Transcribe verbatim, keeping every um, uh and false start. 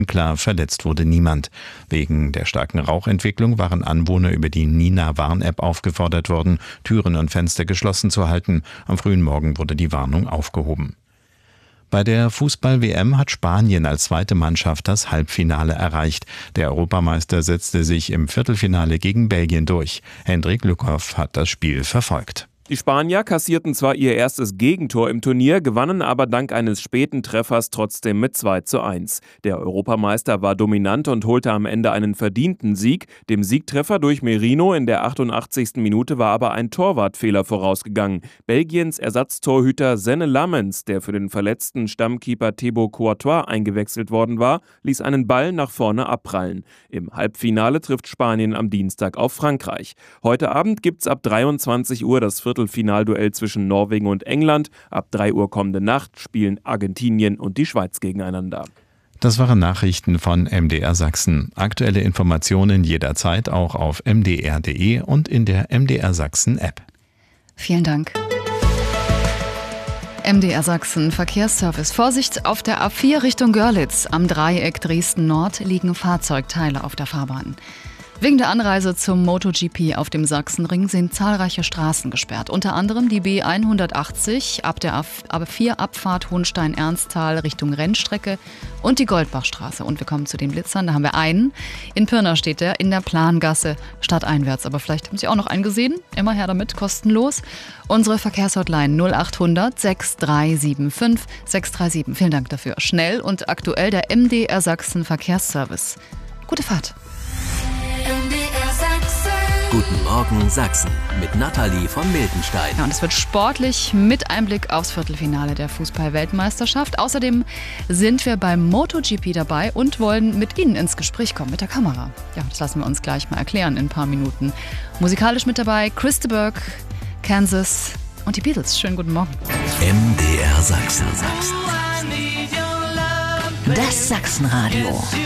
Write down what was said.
Klar, verletzt wurde niemand. Wegen der starken Rauchentwicklung waren Anwohner über die Nina-Warn-App aufgefordert worden, Türen und Fenster geschlossen zu halten. Am frühen Morgen wurde die Warnung aufgehoben. Bei der Fußball-W M hat Spanien als zweite Mannschaft das Halbfinale erreicht. Der Europameister setzte sich im Viertelfinale gegen Belgien durch. Hendrik Lückhoff hat das Spiel verfolgt. Die Spanier kassierten zwar ihr erstes Gegentor im Turnier, gewannen aber dank eines späten Treffers trotzdem mit zwei zu eins. Der Europameister war dominant und holte am Ende einen verdienten Sieg. Dem Siegtreffer durch Merino in der achtundachtzigsten Minute war aber ein Torwartfehler vorausgegangen. Belgiens Ersatztorhüter Senne Lammens, der für den verletzten Stammkeeper Thibaut Courtois eingewechselt worden war, ließ einen Ball nach vorne abprallen. Im Halbfinale trifft Spanien am Dienstag auf Frankreich. Heute Abend gibt's ab dreiundzwanzig Uhr das Viertelfinalduell zwischen Norwegen und England. Ab drei Uhr kommende Nacht spielen Argentinien und die Schweiz gegeneinander. Das waren Nachrichten von M D R Sachsen. Aktuelle Informationen jederzeit auch auf m d r punkt d e und in der M D R Sachsen App. Vielen Dank. M D R Sachsen Verkehrsservice. Vorsicht auf der A vier Richtung Görlitz. Am Dreieck Dresden Nord liegen Fahrzeugteile auf der Fahrbahn. Wegen der Anreise zum MotoGP auf dem Sachsenring sind zahlreiche Straßen gesperrt. Unter anderem die B hundertachtzig ab der A vier Abfahrt Hohenstein-Ernsthal Richtung Rennstrecke und die Goldbachstraße. Und wir kommen zu den Blitzern. Da haben wir einen. In Pirna steht der in der Plangasse stadteinwärts. Aber vielleicht haben Sie auch noch einen gesehen. Immer her damit, kostenlos. Unsere Verkehrshotline null achthundert sechs drei sieben fünf sechs drei sieben. Vielen Dank dafür. Schnell und aktuell der M D R Sachsen Verkehrsservice. Gute Fahrt. Guten Morgen Sachsen mit Nathalie von Miltenstein. Ja, und es wird sportlich mit Einblick aufs Viertelfinale der Fußball-Weltmeisterschaft. Außerdem sind wir beim MotoGP dabei und wollen mit Ihnen ins Gespräch kommen, mit der Kamera. Ja, das lassen wir uns gleich mal erklären in ein paar Minuten. Musikalisch mit dabei Chris de Burgh, Kansas und die Beatles. Schönen guten Morgen. M D R Sachsen. Das Sachsenradio.